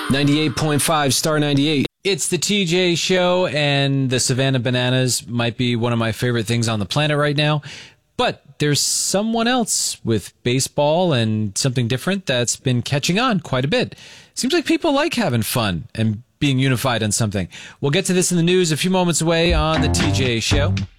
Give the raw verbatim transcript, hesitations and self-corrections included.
ninety-eight point five Star ninety-eight. It's the T J Show, and the Savannah Bananas might be one of my favorite things on the planet right now. But there's someone else with baseball and something different that's been catching on quite a bit. Seems like people like having fun and being unified on something. We'll get to this in the news a few moments away on the T J Show.